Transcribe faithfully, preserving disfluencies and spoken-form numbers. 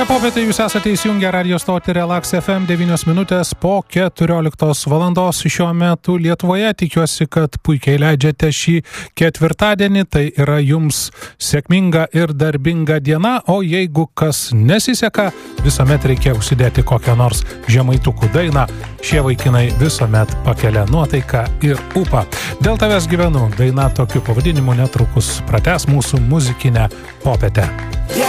Šią popietę jūs esate įsijungę radio stotį Relax F M devynios minutės po keturioliktos valandos šiuo metu Lietuvoje. Tikiuosi, kad puikiai leidžiate šį ketvirtadienį, tai yra jums sėkminga ir darbinga diena, o jeigu kas nesiseka, visuomet reikia užsidėti kokią nors žemaitukų dainą. Šie vaikinai visuomet pakelia nuotaiką ir ūpą. Dėl tavęs gyvenu, daina tokiu pavadinimu netrukus pratęs mūsų muzikinę popietę.